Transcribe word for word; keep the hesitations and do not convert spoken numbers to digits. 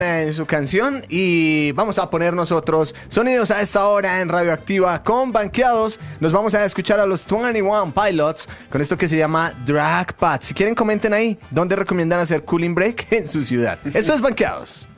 en su canción y vamos a poner nosotros sonidos a esta hora en Radioactiva con Banqueados. Nos vamos a escuchar a los veintiuno Pilots con esto que se llama Drag Pad. Si quieren comenten ahí dónde recomiendan hacer Cooling Break en su ciudad. Esto es Banqueados.